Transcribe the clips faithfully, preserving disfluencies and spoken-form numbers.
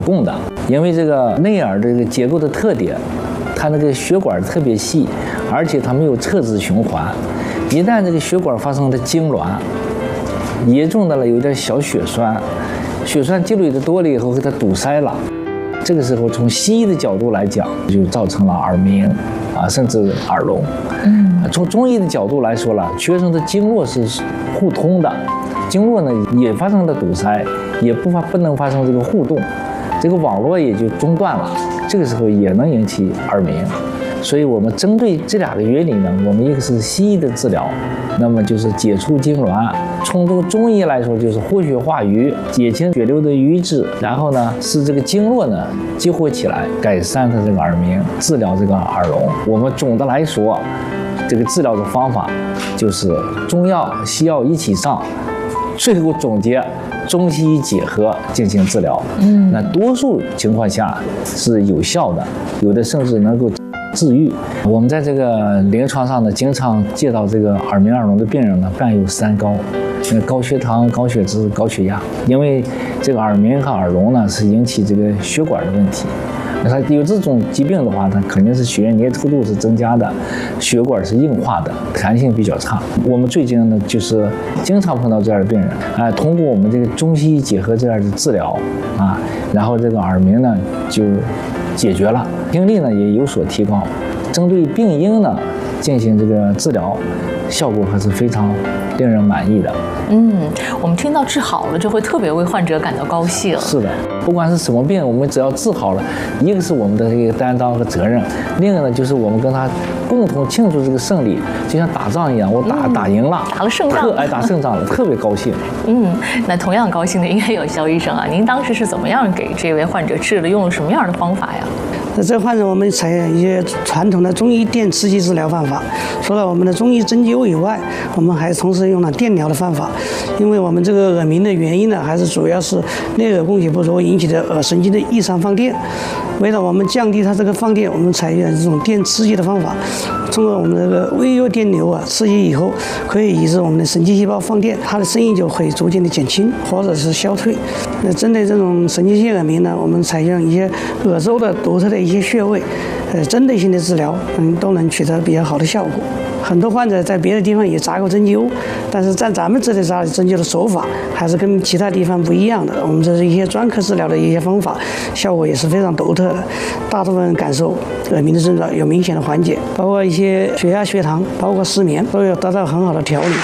供的，因为这个内耳这个结构的特点，它那个血管特别细，而且它没有侧支循环。一旦这个血管发生了痉挛，严重的了有点小血栓，血栓积累的多了以后，给它堵塞了。这个时候，从西医的角度来讲，就造成了耳鸣啊，甚至耳聋。嗯，从中医的角度来说了，全身的经络是互通的，经络呢也发生了堵塞，也不发不能发生这个互动，这个网络也就中断了。这个时候也能引起耳鸣。所以我们针对这两个原理呢，我们一个是西医的治疗，那么就是解除痉挛；从这个中医来说，就是活血化瘀，减轻血流的瘀滞，然后呢使这个经络呢激活起来，改善它这个耳鸣，治疗这个耳聋。我们总的来说，这个治疗的方法就是中药、西药一起上，最后总结中西医结合进行治疗。嗯，那多数情况下是有效的，有的甚至能够治愈。我们在这个临床上呢，经常见到这个耳鸣耳聋的病人呢，伴有三高，高血糖、高血脂、高血压。因为这个耳鸣和耳聋呢，是引起这个血管的问题。那他有这种疾病的话，它肯定是血液粘稠度是增加的，血管是硬化的，弹性比较差。我们最近呢，就是经常碰到这样的病人啊、呃，通过我们这个中西医结合这样的治疗啊，然后这个耳鸣呢就解决了，听力呢也有所提高。针对病因呢进行这个治疗，效果还是非常令人满意的。 嗯，我们听到治好了，就会特别为患者感到高兴。 是的，不管是什么病，我们只要治好了，一个是我们的这个担当和责任，另一个呢就是我们跟他共同庆祝这个胜利，就像打仗一样，我打、嗯、打赢了， 打了胜仗， 哎，打胜仗了，特别高兴。 嗯，那同样高兴的应该有肖医生啊，您当时是怎么样给这位患者治的？用了什么样的方法呀？ 那这患者我们采用一些传统的中医电刺激治疗方法，除了我们的中医针灸以外，我们还同时用了电疗的方法。因为我们这个耳鸣的原因呢，还是主要是内耳供血不足引起的耳神经的异常放电。为了我们降低它这个放电，我们采用这种电刺激的方法，通过我们这个微弱电流啊刺激以后，可以抑制我们的神经细胞放电，它的声音就会逐渐的减轻或者是消退。那针对这种神经性耳鸣呢，我们采用一些耳周的独特的一些穴位，呃，针对性的治疗，嗯，都能取得比较好的效果。很多患者在别的地方也扎过针灸，但是在咱们这里扎针灸的手法还是跟其他地方不一样的。我们这是一些专科治疗的一些方法，效果也是非常独特的。大部分感受耳鸣的症状有明显的缓解，包括一些血压、血糖，包括失眠，都有得到很好的调理。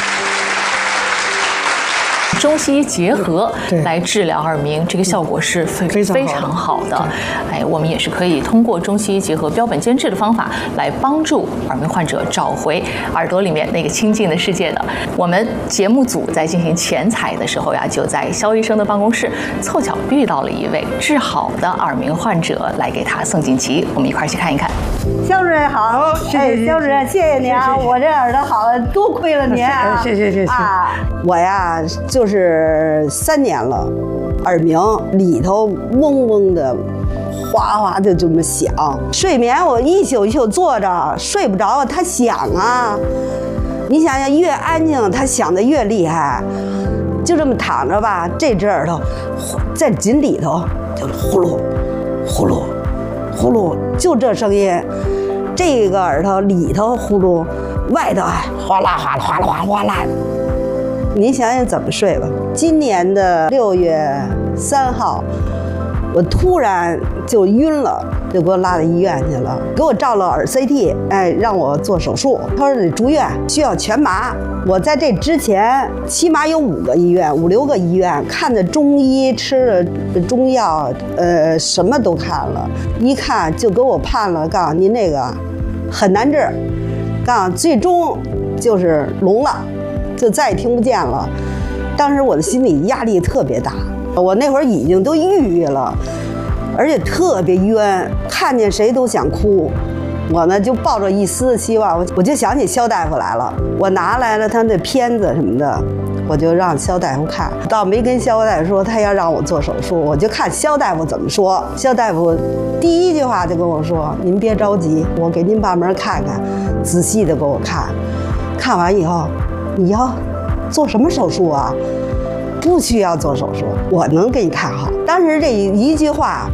中西医结合来治疗耳鸣，这个效果是非非常非常好的。哎，我们也是可以通过中西医结合标本兼治的方法来帮助耳鸣患者找回耳朵里面那个清静的世界的。我们节目组在进行前采的时候呀，就在肖医生的办公室凑巧遇到了一位治好的耳鸣患者，来给他送锦旗。我们一块儿去看一看。 肖主任好，哎，肖主任谢谢您啊，我这耳朵好了，多亏了您啊， 谢谢谢谢啊，我呀就是三年了，耳鸣里头嗡嗡的，哗哗的这么响，睡眠我一宿一宿坐着睡不着，它响啊，你想想越安静它响得越厉害，就这么躺着吧，这只耳朵在紧里头就呼噜呼噜呼噜，就这声音，这个耳朵里头呼噜，外头哎哗啦哗啦哗啦哗啦哗啦。您想想怎么睡吧。今年的六月三号，我突然就晕了，就给我拉到医院去了，给我照了耳 C T， 哎，让我做手术。他说得住院，需要全麻。我在这之前起码有五个医院、五六个医院看的中医，吃的中药，呃，什么都看了，一看就给我判了，告诉您这个很难治，告诉最终就是聋了，就再也听不见了。当时我的心理压力特别大，我那会儿已经都抑郁了，而且特别冤，看见谁都想哭。我呢就抱着一丝希望，我就想起肖大夫来了，我拿来了他的片子什么的，我就让肖大夫看，倒没跟肖大夫说他要让我做手术，我就看肖大夫怎么说。肖大夫第一句话就跟我说：“您别着急，我给您把门看看，仔细的给我看。看完以后，你要做什么手术啊？不需要做手术，我能给你看好。”当时这一句话